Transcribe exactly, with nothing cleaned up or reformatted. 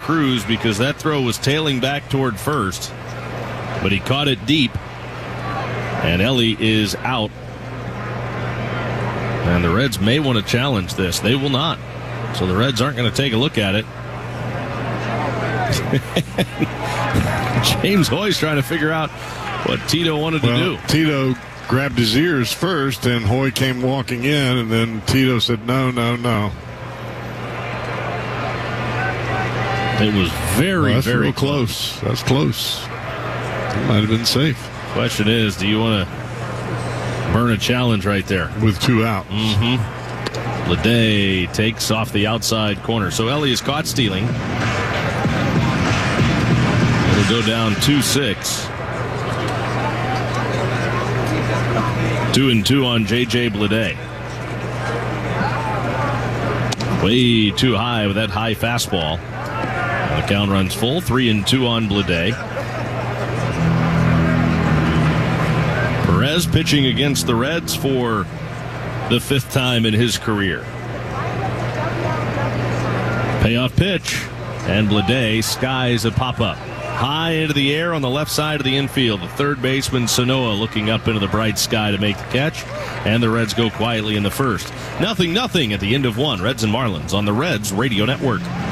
Cruz because that throw was tailing back toward first, but he caught it deep, and Elly is out. And the Reds may want to challenge this. They will not. So the Reds aren't going to take a look at it. James Hoy's trying to figure out what Tito wanted well, to do. Tito grabbed his ears first, and Hoy came walking in, and then Tito said, no, no, no. It was very, well, that's very real close. close. That's close. It might have been safe. Question is, do you want to burn a challenge right there? With two outs. Mm-hmm. Bleday takes off the outside corner. So Elly is caught stealing. It'll go down two six. Two and two on J J Bleday. Way too high with that high fastball. The count runs full. Three and two on Bleday. Perez pitching against the Reds for the fifth time in his career. Payoff pitch, and Bleday skies a pop-up. High into the air on the left side of the infield. The third baseman, Sanoa, looking up into the bright sky to make the catch. And the Reds go quietly in the first. Nothing, nothing at the end of one. Reds and Marlins on the Reds Radio Network.